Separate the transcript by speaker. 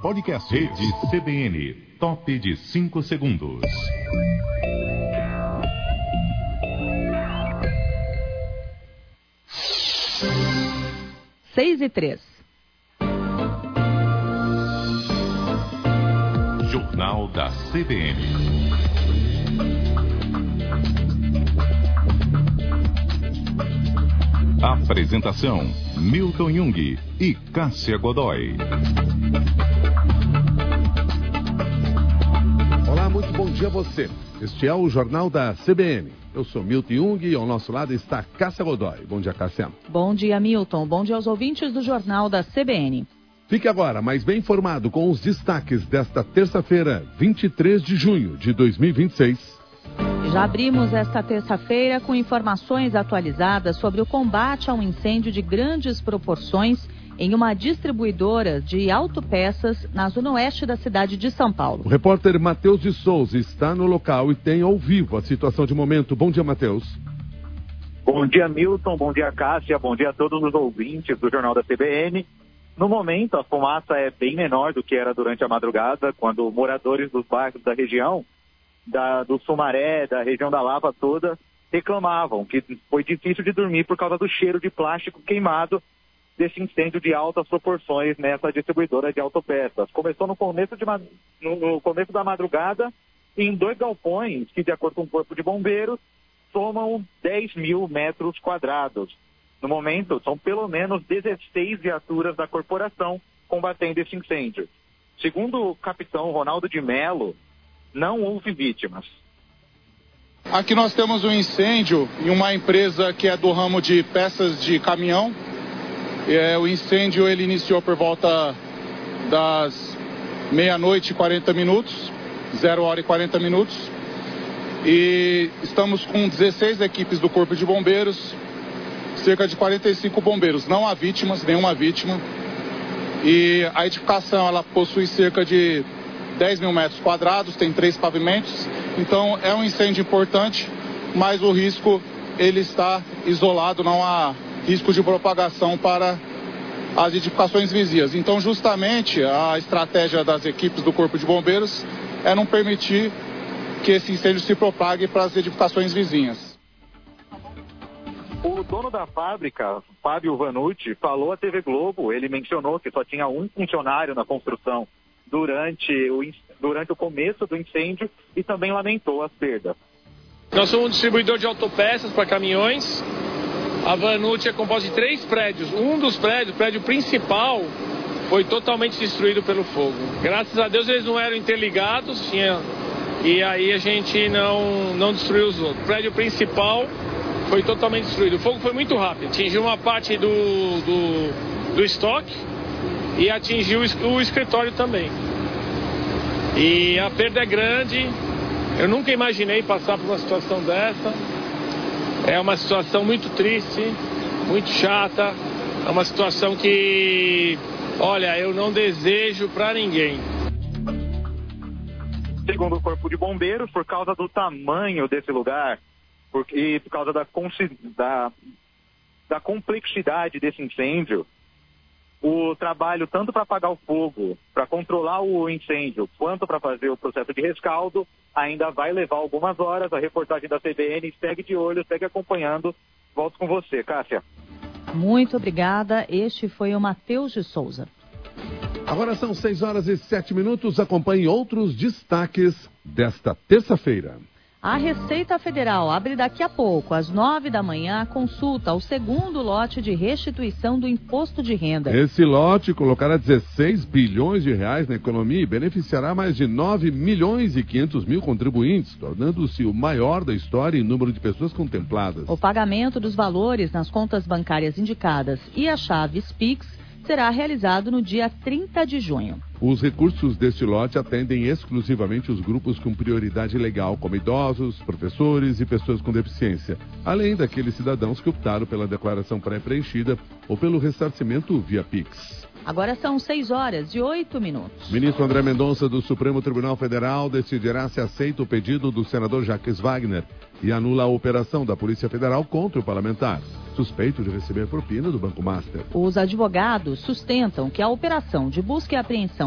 Speaker 1: podcast. Rede CBN, top de 5 segundos.
Speaker 2: Seis e 3.
Speaker 1: Jornal da CBN. Apresentação: Milton Jung e Cássia Godoy.
Speaker 3: Olá, muito bom dia a você. Este é o Jornal da CBN. Eu sou Milton Jung e ao nosso lado está Cássia Godoy. Bom dia, Cássia.
Speaker 2: Bom dia, Milton. Bom dia aos ouvintes do Jornal da CBN.
Speaker 3: Fique agora mais bem informado com os destaques desta terça-feira, 23 de junho de 2026.
Speaker 2: Já abrimos esta terça-feira com informações atualizadas sobre o combate a um incêndio de grandes proporções em uma distribuidora de autopeças na zona oeste da cidade de São Paulo.
Speaker 3: O repórter Matheus de Souza está no local e tem ao vivo a situação de momento. Bom dia, Matheus.
Speaker 4: Bom dia, Milton. Bom dia, Cássia. Bom dia a todos os ouvintes do Jornal da CBN. No momento, a fumaça é bem menor do que era durante a madrugada, quando moradores dos bairros da região, do Sumaré, da região da Lapa toda, reclamavam que foi difícil de dormir por causa do cheiro de plástico queimado desse incêndio de altas proporções nessa distribuidora de autopeças. Começou no começo da madrugada em 2 galpões que, de acordo com o Corpo de Bombeiros, somam 10 mil metros quadrados. No momento, são pelo menos 16 viaturas da corporação combatendo esse incêndio. Segundo o capitão Ronaldo de Mello, não houve vítimas.
Speaker 5: Aqui nós temos um incêndio em uma empresa que é do ramo de peças de caminhão. O incêndio ele iniciou por volta das 00h40, 0h40. E estamos com 16 equipes do Corpo de Bombeiros, cerca de 45 bombeiros. Não há vítimas, nenhuma vítima. E a edificação ela possui cerca de 10 mil metros quadrados, tem 3 pavimentos, então é um incêndio importante, mas o risco ele está isolado, não há risco de propagação para as edificações vizinhas. Então, justamente, a estratégia das equipes do Corpo de Bombeiros é não permitir que esse incêndio se propague para as edificações vizinhas.
Speaker 4: O dono da fábrica, Fábio Vanucci, falou à TV Globo, ele mencionou que só tinha um funcionário na construção durante o começo do incêndio e também lamentou as perdas.
Speaker 6: Nós somos um distribuidor de autopeças para caminhões. A Vanucci é composta de 3 prédios. Um dos prédios, o prédio principal, foi totalmente destruído pelo fogo. Graças a Deus eles não eram interligados, e aí a gente não destruiu os outros. O prédio principal foi totalmente destruído. O fogo foi muito rápido, atingiu uma parte do estoque e atingiu o escritório também. E a perda é grande. Eu nunca imaginei passar por uma situação dessa. É uma situação muito triste, muito chata. É uma situação que, olha, eu não desejo para ninguém.
Speaker 4: Segundo o Corpo de Bombeiros, por causa do tamanho desse lugar e por causa da complexidade desse incêndio, o trabalho tanto para apagar o fogo, para controlar o incêndio, quanto para fazer o processo de rescaldo, ainda vai levar algumas horas. A reportagem da CBN segue de olho, segue acompanhando. Volto com você, Cássia.
Speaker 2: Muito obrigada. Este foi o Matheus de Souza.
Speaker 3: Agora são 6h07. Acompanhe outros destaques desta terça-feira.
Speaker 2: A Receita Federal abre daqui a pouco, às 9 da manhã, a consulta ao segundo lote de restituição do imposto de renda.
Speaker 3: Esse lote colocará 16 bilhões de reais na economia e beneficiará mais de 9 milhões e 500 mil contribuintes, tornando-se o maior da história em número de pessoas contempladas.
Speaker 2: O pagamento dos valores nas contas bancárias indicadas e as chaves Pix será realizado no dia 30 de junho.
Speaker 3: Os recursos deste lote atendem exclusivamente os grupos com prioridade legal, como idosos, professores e pessoas com deficiência, além daqueles cidadãos que optaram pela declaração pré-preenchida ou pelo ressarcimento via Pix.
Speaker 2: Agora são 6h08.
Speaker 3: O ministro André Mendonça, do Supremo Tribunal Federal, decidirá se aceita o pedido do senador Jacques Wagner e anula a operação da Polícia Federal contra o parlamentar, suspeito de receber propina do Banco Master.
Speaker 2: Os advogados sustentam que a operação de busca e apreensão